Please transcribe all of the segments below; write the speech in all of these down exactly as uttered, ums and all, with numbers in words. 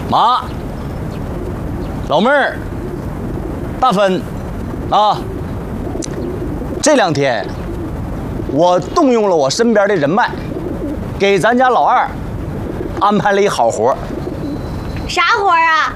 妈、老妹儿、大芬，啊，这两天我动用了我身边的人脉，给咱家老二安排了一好活。 啥活啊？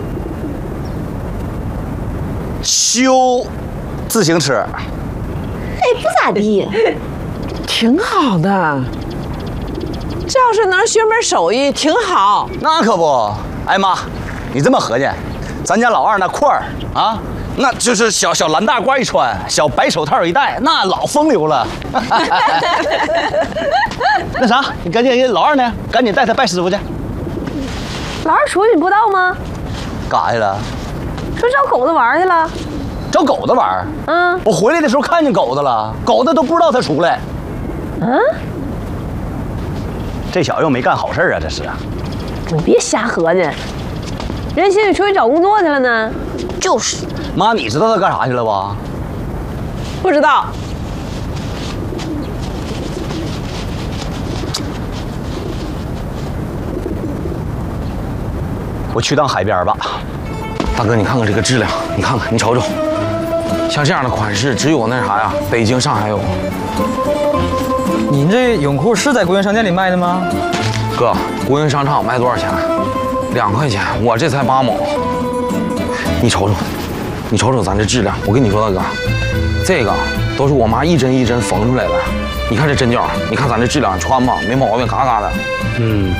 修自行车。 哎，不咋地， 挺好的。这要是能学门手艺，挺好。 那可不，哎妈，你这么合计，咱家老二那块儿啊，那就是小小蓝大褂一穿，小白手套一戴，那老风流了。那啥，你赶紧老二呢，赶紧带他拜师傅去。 老二出去你不知道吗？ 干啥去了？ 说找狗子玩去了。 找狗子玩？ 嗯， 我回来的时候看见狗子了，狗子都不知道他出来。 嗯， 这小子又没干好事啊，这是。 你别瞎合计，人寻思出去找工作去了呢。就是。 妈，你知道他干啥去了吧？ 不知道。 我去趟海边吧。 大哥，你看看这个质量，你看看，你瞅瞅，像这样的款式，只有那啥呀，北京、上海有。 您这泳裤是在国营商店里卖的吗？ 哥，国营商场卖多少钱？两块钱，我这才八毛。你瞅瞅，你瞅瞅咱这质量，我跟你说，大哥，这个都是我妈一针一针缝出来的。你看这针脚，你看咱这质量，穿吧没毛病，嘎嘎的。 嗯，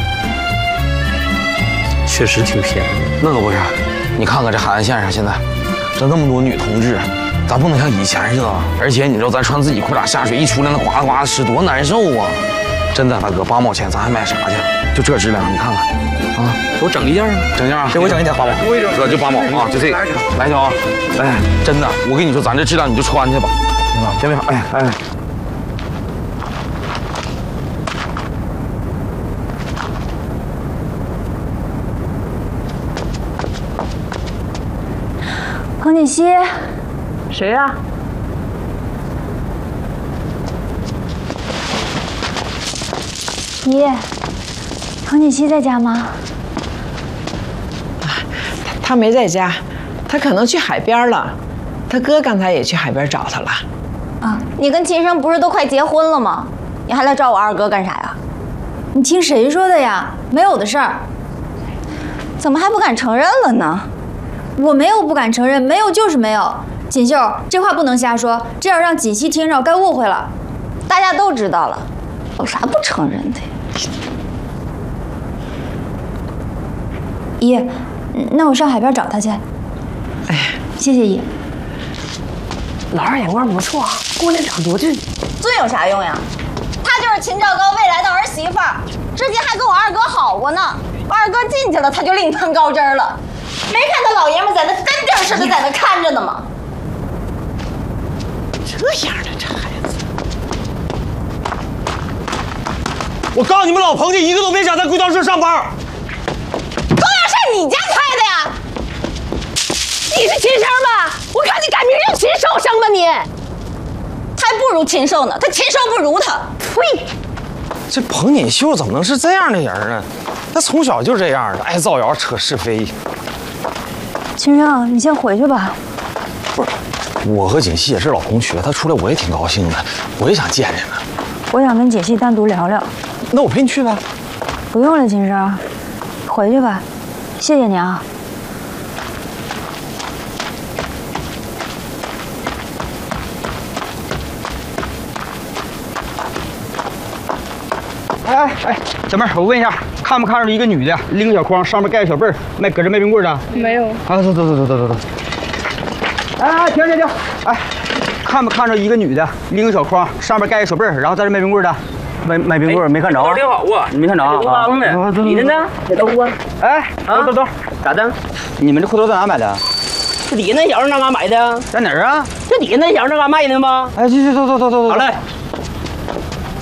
确实挺便宜。 那可不是。你看看这海岸线上现在，这那么多女同志，咱不能像以前似的。而且你知道，咱穿自己裤衩下水一出来，那呱啦呱啦湿，多难受啊！真的，大哥，八毛钱咱还买啥去？就这质量，你看看，啊， 给我整一件啊！ 整件啊！ 给我整一条八毛。 哥就八毛啊，就这个，来一条啊！哎，真的，我跟你说，咱这质量你就穿去吧，行不行？哎哎。 彭锦熙， 谁呀、啊？ 姨，彭锦熙在家吗？ 他他没在家，他可能去海边了。他哥刚才也去海边找他了。 啊，你跟秦生不是都快结婚了吗？你还来找我二哥干啥呀？你听谁说的呀？没有的事儿。怎么还不敢承认了呢？我没有不敢承认，没有就是没有。锦绣，这话不能瞎说，这要让锦溪听着该误会了。大家都知道了，有啥不承认的呀？姨，那我上海边找他去。 哎， 谢谢姨。 老二眼光不错，姑娘长多俊。 俊有啥用呀？她就是秦兆高未来的儿媳妇儿，之前还跟我二哥好过呢。我二哥进去了，他就另攀高枝了。没看他老爷们在那跟地儿似的在那看着呢吗？ 这样的这孩子， 我告诉你们老彭家一个都别想在贵当社上班。 高阳是你家开的呀？你是秦生吧？我看你改名叫秦寿生吧你。他还不如禽兽呢，他禽兽不如他。呸！ 这彭锦绣怎么能是这样的人呢？他从小就这样的，爱造谣扯是非。 秦生，你先回去吧。 不是，我和锦溪也是老同学，他出来我也挺高兴的，我也想见见他。 我想跟锦溪单独聊聊。 那我陪你去呗。 不用了，秦生，回去吧。谢谢你啊。 哎哎哎，小妹儿，我问一下，看没看着一个女的，拎个小筐，上面盖个小被儿，卖搁这卖冰棍的？ 没有。 啊，走走走走走走走。哎哎，停停停！哎，看没看着一个女的，拎个小筐，上面盖个小被儿，然后在这卖冰棍的？卖卖冰棍没看着啊？ 挺好啊， 你没看着啊？ 都帮的。你的呢？这都啊。 哎，等等等， 咋的？ 你们这裤头在哪买的？ 这底下那小子那嘎买的？ 在哪儿啊？ 这底下那小子那嘎卖的吗？ 哎，去去走走走走走。 好嘞。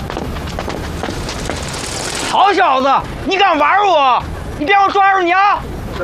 好小子，你敢玩我？你别让我抓住你啊！